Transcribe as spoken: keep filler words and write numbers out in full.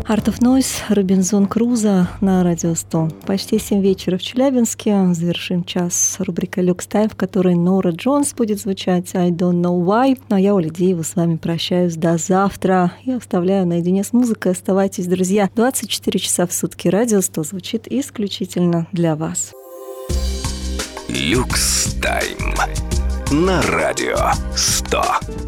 Art of Noise, Робинзон Крузо на Радио сто. Почти семь вечера в Челябинске. Завершим час рубрика «Люкс Тайм», в которой Нора Джонс будет звучать «I don't know why». Ну а я, Оля Деева, с вами прощаюсь до завтра. И оставляю наедине с музыкой. Оставайтесь, друзья. двадцать четыре часа в сутки Радио сто звучит исключительно для вас. «Люкс Тайм» на Радио сто.